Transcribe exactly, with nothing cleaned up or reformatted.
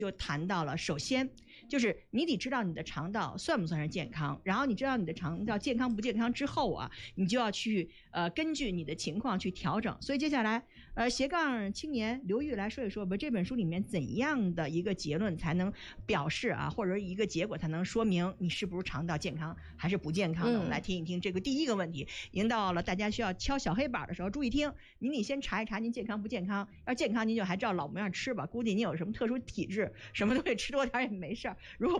就谈到了，首先就是你得知道你的肠道算不算是健康，然后你知道你的肠道健康不健康之后啊，你就要去呃根据你的情况去调整。所以接下来呃斜杠青年刘玉来说一说吧，这本书里面怎样的一个结论才能表示啊，或者一个结果才能说明你是不是肠道健康还是不健康的？嗯、我们来听一听这个第一个问题，已经到了大家需要敲小黑板的时候，注意听，您得先查一查您健康不健康，要健康您就还照老模样吃吧，估计您有什么特殊体质，什么东西吃多点也没事儿。如果